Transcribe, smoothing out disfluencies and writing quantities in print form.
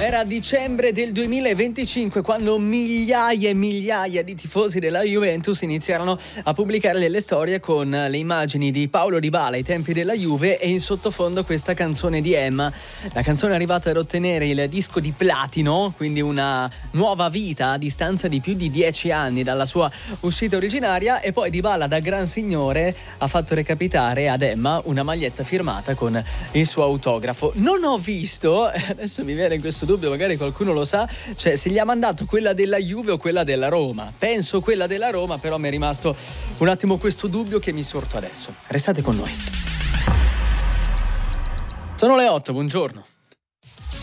Era dicembre del 2025 quando migliaia e migliaia di tifosi della Juventus iniziarono a pubblicare delle storie con le immagini di Paulo Dybala ai tempi della Juve e in sottofondo questa canzone di Emma. La canzone è arrivata ad ottenere il disco di platino, quindi una nuova vita a distanza di più di 10 anni dalla sua uscita originaria, e poi Dybala, da gran signore, ha fatto recapitare ad Emma una maglietta firmata con il suo autografo. Non ho visto, adesso mi viene questo dubbio, magari qualcuno lo sa, cioè se gli ha mandato quella della Juve o quella della Roma. Penso quella della Roma, però mi è rimasto un attimo questo dubbio che mi sorto adesso. Restate con noi. Sono le 8, buongiorno.